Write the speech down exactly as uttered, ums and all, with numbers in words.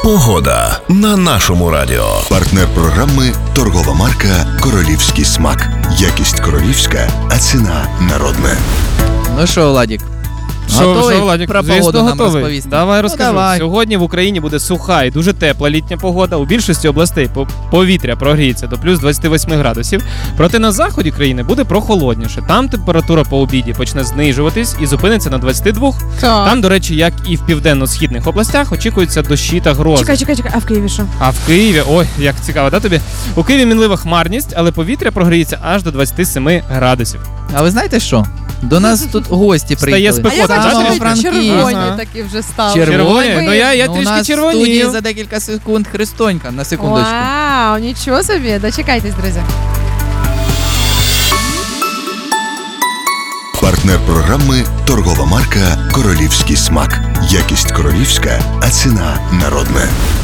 Погода на нашому радіо. Партнер програми – торгова марка «Королівський смак». Якість королівська, а ціна народна. Ну що, Владік? Що, Готовий що, Владик? про Звісно, погоду нам готовий. розповісти? Давай Ну, розкажу. давай. Сьогодні в Україні буде суха і дуже тепла літня погода. У більшості областей по- повітря прогріється до плюс двадцять вісім градусів. Проте на заході країни буде прохолодніше. Там температура по обіді почне знижуватись і зупиниться на двадцяти двох. Так. Там, до речі, як і в південно-східних областях, очікуються дощі та грози. Чекай, чекай, чекай, а в Києві що? А в Києві, ой, як цікаво, да тобі? У Києві мінлива хмарність, але повітря прогріється аж до двадцяти семи градусів. А ви знаєте що? До нас тут гості Стає приїхали. спекотно, А я да, бачу, тобі? що червоні Ага. такі вже стали. Червоні? Червоні? Ну я, я Ну, у трішки нас в студії червонію. за декілька секунд Христонька, на секундочку. Вау, нічого собі. Дочекайтесь, друзі. Партнер програми – торгова марка «Королівський смак». Якість королівська, а ціна народна.